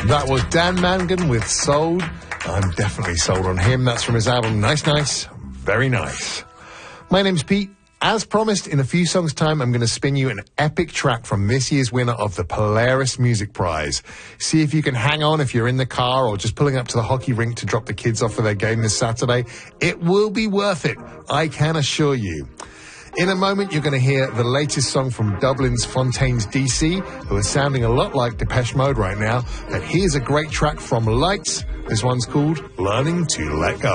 That was Dan Mangan with Sold. I'm definitely sold on him. That's from his album Nice Nice, Very Nice. My name's Pete. As promised, in a few songs' time, I'm going to spin you an epic track from this year's winner of the Polaris Music Prize. See if you can hang on if you're in the car or just pulling up to the hockey rink to drop the kids off for their game this Saturday. It will be worth it, I can assure you. In a moment, you're going to hear the latest song from Dublin's Fontaines DC, who are sounding a lot like Depeche Mode right now. But here's a great track from Lights. This one's called Learning to Let Go.